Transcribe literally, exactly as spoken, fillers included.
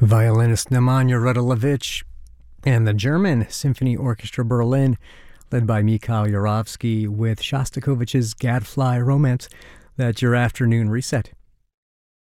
Violinist Nemanja Radulovic and the German Symphony Orchestra Berlin, led by Mikhail Yurovsky, with Shostakovich's Gadfly Romance. That's your afternoon reset.